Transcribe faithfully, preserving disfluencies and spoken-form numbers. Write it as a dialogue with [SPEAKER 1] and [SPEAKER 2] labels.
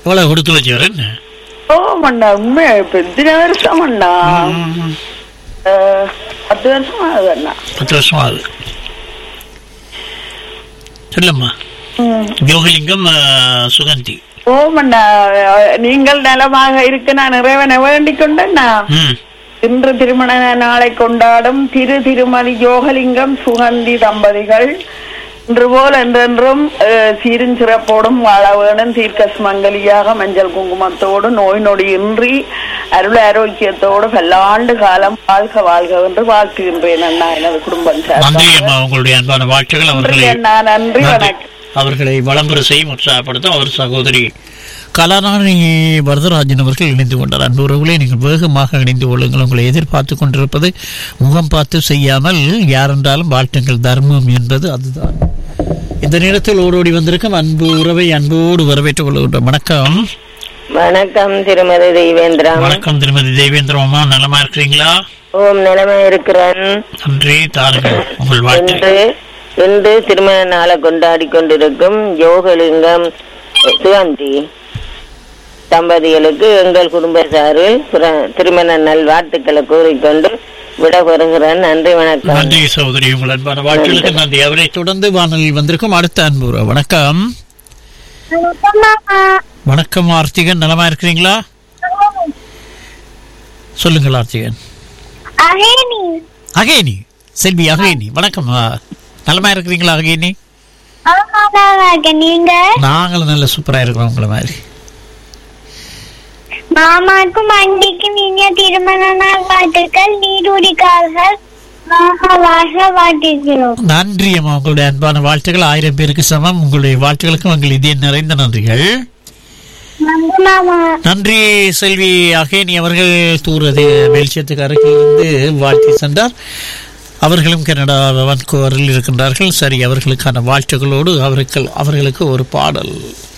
[SPEAKER 1] எவ்வளவு கொடுத்து வச்சவர் என்ன?
[SPEAKER 2] ஓ மண்ணா உண்மை இப்ப எத்தனை வருஷம் அண்ணா? பத்து வருஷம் ஆகுது அண்ணா.
[SPEAKER 1] பத்து வருஷம் ஆகுது. சொல்லம்மா. யோகலிங்கம் சுகந்தி.
[SPEAKER 2] ஓ மண்ணா நீங்கள் நலமாக இருக்க நான் இறைவனை வேண்டிக் கொண்டேன்னா இன்று திருமண நாளை கொண்டாடும் திரு திருமதி யோகலிங்கம் சுகந்தி தம்பதிகள் இன்று போல் என்றென்றும் சீரும் சிறப்போடும் வாழ வேணும். தீர்க்க சுமங்கலியாக மஞ்சள் குங்குமத்தோடு நோய் நொடி இன்றி அருள் ஆரோக்கியத்தோடு பல்லாண்டு காலம் வாழ்க வாழ்க என்று வாழ்த்துகின்றேன் அண்ணா. எனது குடும்பம்
[SPEAKER 1] உங்களுடைய அன்பான வாழ்த்துக்கள். அவர்களை
[SPEAKER 2] நன்றி வணக்கம்.
[SPEAKER 1] அவர்களை வளம்பெற செய்யும் உற்சாகப்படுத்த அவர் சகோதரி கலாராணி வரதராஜன் அவர்கள் இணைந்து கொண்டார். அன்பு உறவுகளை நீங்கள் வேகமாக இணைந்து கொள்ளுங்கள். உங்களை எதிர்பார்த்து கொண்டிருப்பது முகம் பார்த்து செய்யாமல் யாரென்றாலும் வாழ்த்துங்கள், தர்மம் என்பது அதுதான். இந்த நேரத்தில் ஓடோடி வந்திருக்கும் அன்பு உறவை அன்போடு வரவேற்றுக் கொள்கின்றோம். வணக்கம்.
[SPEAKER 3] வணக்கம் திருமதி தேவேந்திரா.
[SPEAKER 1] வணக்கம் திருமதி தேவேந்திரமா, நலமா இருக்கிறீங்களா?
[SPEAKER 3] ஓம் நலமா இருக்கிறேன்.
[SPEAKER 1] நன்றி. தாருங்கள் உங்கள் வாழ்த்து.
[SPEAKER 3] இன்று திருமண நாளை கொண்டாடி கொண்டிருக்கும் யோகலிங்கம் சுகந்தி தம்பதிகளுக்கு எங்கள் குடும்ப சார்பில் திருமண நல் வாழ்த்துக்களை கூறிக்கொண்டு விடப்பெறுகிறேன். நன்றி வணக்கம்.
[SPEAKER 1] நன்றி சகோதரி, உங்கள் அன்பான வாழ்த்துக்களுக்கு நன்றி. அவரை தொடர்ந்து வானொலியில் வந்திருக்கும் அடுத்த அன்பு வணக்கம். வணக்கம் ஆர்த்திகன், நலமா இருக்கிறீங்களா? சொல்லுங்கள் ஆர்த்திகன். அகேனி செல்வி அகேனி, வணக்கம். நலமா இருக்கிறீங்களா அகேனி? நாங்களும் நல்ல சூப்பரா இருக்கிறோம் உங்களை மாதிரி.
[SPEAKER 4] மாமாக்கும் அண்டிக்கும் இனிய திருமண நாள் வாழ்த்துக்கள். நீரூடிக்கார்கள்
[SPEAKER 1] நன்றி அம்மா. உங்களுடைய அன்பான வாழ்த்துக்கள் ஆயிரம் பேருக்கு சமம். உங்களுடைய வாழ்த்துக்களுக்கும் உங்கள் இதய நிறைந்த நன்றிகள். நன்றி செல்வி அகேனி அவர்கள் தூரது வெளிச்சத்துக்கு அருகில் இருந்து வாழ்த்தி சென்றார். அவர்களும் கனடா வான்கூவரில் இருக்கின்றார்கள். சரி, அவர்களுக்கான வாழ்த்துக்களோடு அவர்கள் அவர்களுக்கு ஒரு பாடல்.